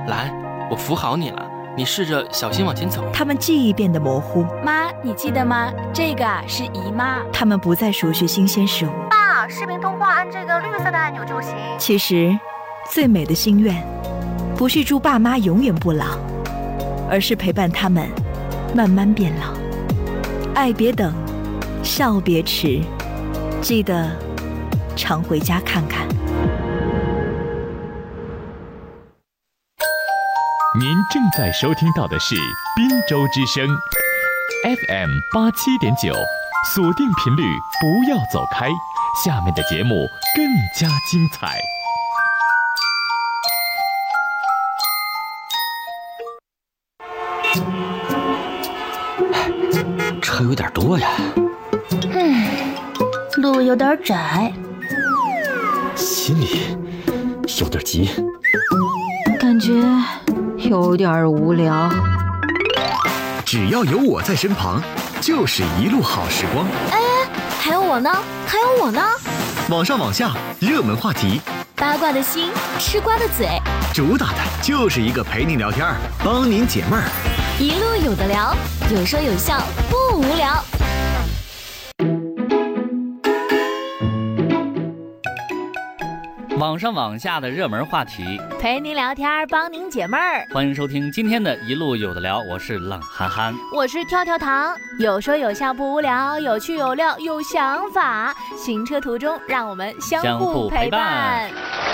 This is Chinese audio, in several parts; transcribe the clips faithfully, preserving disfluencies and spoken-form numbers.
来，我扶好你了，你试着小心往前走。 他们记忆变得模糊。 妈，你记得吗？这个啊是姨妈。 他们不再熟悉新鲜事物。 爸，视频通话按这个绿色的按钮就行。 其实，最美的心愿，不是祝爸妈永远不老，而是陪伴他们慢慢变老。爱别等，笑别迟，记得常回家看看。 您正在收听到的是滨州之声 F M 八七点九，锁定频率，不要走开，下面的节目更加精彩。 车有点多呀， 嗯，路有点窄， 心里有点急， 感觉有点无聊。 只要有我在身旁，就是一路好时光。 哎，还有我呢，还有我呢。 网上网下，热门话题， 八卦的心，吃瓜的嘴， 主打的就是一个陪您聊天，帮您解闷儿。 一路有的聊，有说有笑，不无聊。 网上网下的热门话题， 陪您聊天，帮您解闷儿。 欢迎收听今天的一路有的聊，我是冷憨憨， 我是跳跳糖，有说有笑不无聊，有趣有料有想法。行车途中，让我们相互陪伴。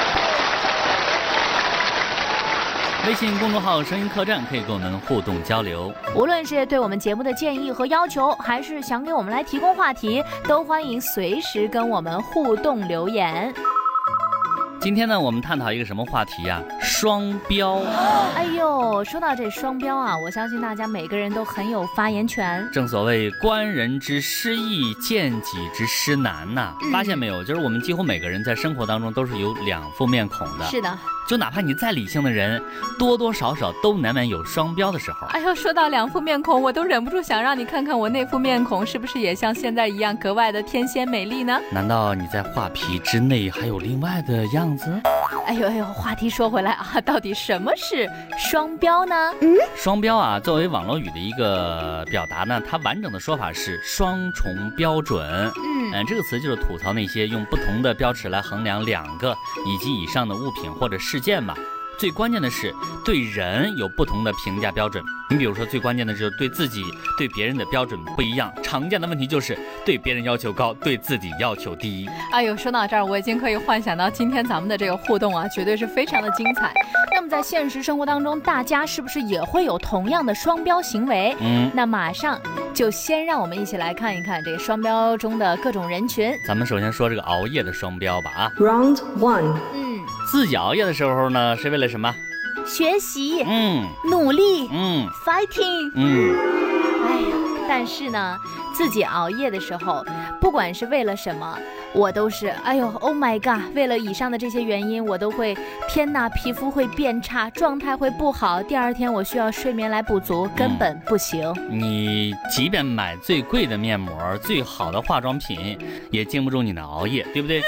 微信公众号声音客栈可以跟我们互动交流， 无论是对我们节目的建议和要求，还是想给我们来提供话题，都欢迎随时跟我们互动留言。 今天呢，我们探讨一个什么话题呀、啊？双标。 哎呦，说到这双标啊，我相信大家每个人都很有发言权。 正所谓观人之失义，见己之失难呐、嗯。发现没有，就是我们几乎每个人在生活当中都是有两副面孔的。 是的。 就哪怕你再理性的人，多多少少都难免有双标的时候。 哎呦，说到两副面孔，我都忍不住想让你看看我那副面孔是不是也像现在一样格外的天仙美丽呢？ 难道你在画皮之内还有另外的样子？ 哎呦哎呦，话题说回来啊，到底什么是双标呢？ 嗯，双标啊，作为网络语的一个表达呢，它完整的说法是双重标准。嗯，嗯这个词就是吐槽那些用不同的标尺来衡量两个以及以上的物品或者事件吧。最关键的是对人有不同的评价标准。你比如说，最关键的就是对自己、对别人的标准不一样。常见的问题就是对别人要求高，对自己要求低。 哎呦，说到这儿，我已经可以幻想到今天咱们的这个互动啊，绝对是非常的精彩。那么在现实生活当中，大家是不是也会有同样的双标行为？嗯，那马上就先让我们一起来看一看这个双标中的各种人群。 咱们首先说这个熬夜的双标吧啊。 Round one。 嗯， 自己熬夜的时候呢，是为了什么？ 学习， 嗯， 努力， 嗯 ，fighting， 嗯， 哎呀，但是呢，自己熬夜的时候，不管是为了什么，我都是，哎呦 ，Oh my god， 为了以上的这些原因，我都会，天哪，皮肤会变差，状态会不好，第二天我需要睡眠来补足，根本不行。 嗯、你即便买最贵的面膜、最好的化妆品，也经不住你的熬夜，对不对？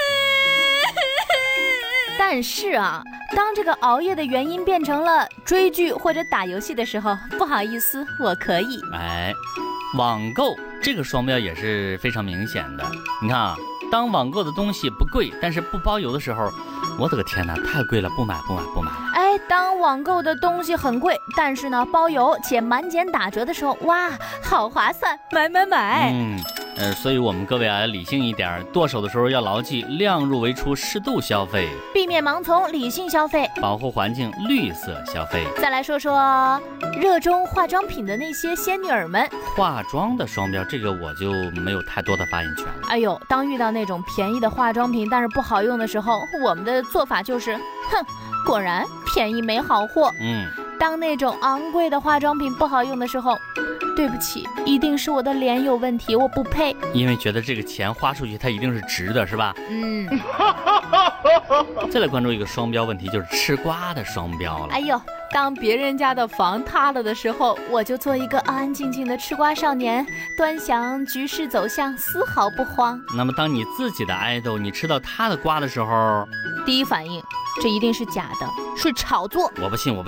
但是啊，当这个熬夜的原因变成了追剧或者打游戏的时候，不好意思，我可以。 哎，网购这个双标也是非常明显的。你看啊，当网购的东西不贵，但是不包邮的时候，我的个天哪，太贵了，不买不买不买。 哎，当网购的东西很贵，但是呢包邮且满减打折的时候，哇，好划算，买买买。 嗯。呃，所以我们各位啊，理性一点，剁手的时候要牢记量入为出，适度消费， 避免盲从，理性消费， 保护环境，绿色消费。 再来说说热衷化妆品的那些仙女儿们， 化妆的双标，这个我就没有太多的发言权了。 哎呦，当遇到那种便宜的化妆品但是不好用的时候，我们的做法就是，哼，果然便宜没好货。嗯，当那种昂贵的化妆品不好用的时候，对不起，一定是我的脸有问题，我不配。 因为觉得这个钱花出去，它一定是值的，是吧？ 嗯。 再来关注一个双标问题，就是吃瓜的双标了。 哎呦，当别人家的房塌了的时候，我就做一个安安静静的吃瓜少年，端详局势走向，丝毫不慌。 那么，当你自己的爱豆，你吃到他的瓜的时候， 第一反应，这一定是假的，是炒作。 我不信，我不信。